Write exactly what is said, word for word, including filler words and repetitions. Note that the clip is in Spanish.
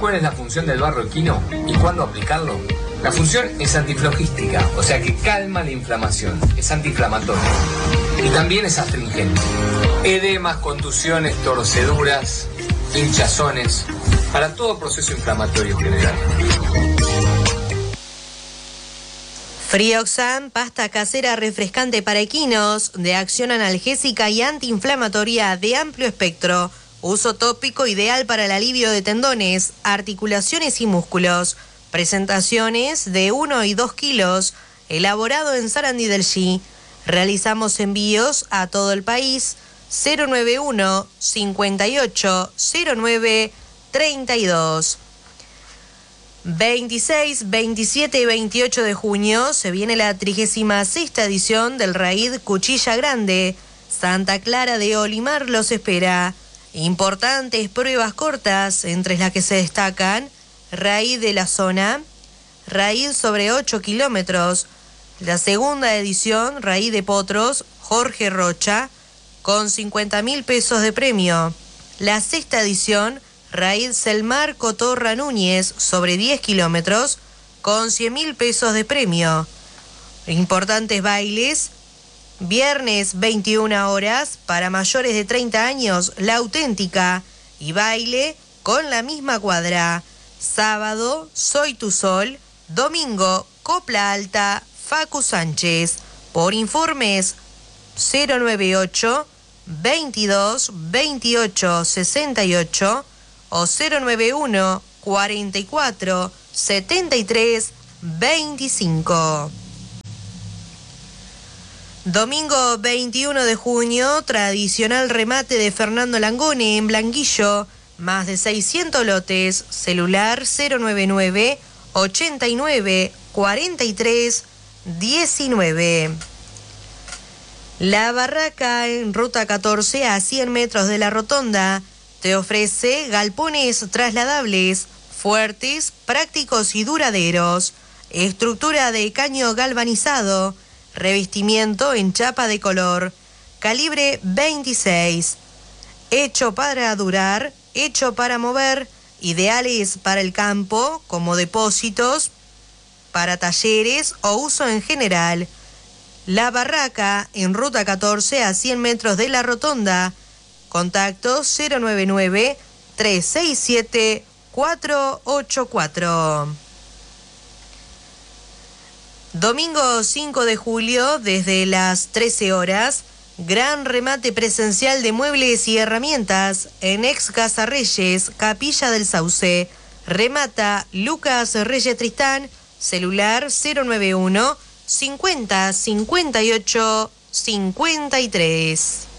cuál es la función del barro equino y cuándo aplicarlo? La función es antiflogística, o sea que calma la inflamación, es antiinflamatorio y también es astringente. Edemas, contusiones, torceduras, hinchazones, para todo proceso inflamatorio general. Frioxan, pasta casera refrescante para equinos, de acción analgésica y antiinflamatoria de amplio espectro. Uso tópico ideal para el alivio de tendones, articulaciones y músculos. Presentaciones de uno y dos kilos, elaborado en Sarandí del G. Realizamos envíos a todo el país. cero nueve uno, cincuenta y ocho, cero nueve, treinta y dos. veintiséis, veintisiete y veintiocho de junio se viene la trigésima sexta edición del Raid Cuchilla Grande. Santa Clara de Olimar los espera. Importantes pruebas cortas, entre las que se destacan Raid de la zona, Raid sobre ocho kilómetros, la segunda edición, Raid de Potros, Jorge Rocha, con cincuenta mil pesos de premio. La sexta edición, Raid Selmar Cotorra Núñez, sobre diez kilómetros, con cien mil pesos de premio. Importantes bailes, viernes veintiuna horas, para mayores de treinta años, La Auténtica, y baile con la misma cuadra. Sábado, Soy tu Sol. Domingo, Copla Alta, Facu Sánchez. Por informes, cero noventa y ocho, veintidós, veintiocho, sesenta y ocho o cero noventa y uno, cuarenta y cuatro, setenta y tres, veinticinco. Domingo veintiuno de junio, tradicional remate de Fernando Langone en Blanquillo. Más de seiscientos lotes, celular cero noventa y nueve, ochenta y nueve, cuarenta y tres, diecinueve. La Barraca, en ruta catorce, a cien metros de la rotonda, te ofrece galpones trasladables, fuertes, prácticos y duraderos, estructura de caño galvanizado, revestimiento en chapa de color, calibre veintiséis, hecho para durar, hecho para mover, ideales para el campo, como depósitos, para talleres o uso en general. La Barraca, en ruta catorce, a cien metros de la rotonda. Contacto cero noventa y nueve, tres seis siete, cuatro ocho cuatro. Domingo cinco de julio, desde las trece horas, gran remate presencial de muebles y herramientas en Ex Casa Reyes, Capilla del Sauce. Remata Lucas Reyes Tristán, celular cero noventa y uno, cincuenta, cincuenta y ocho, cincuenta y tres.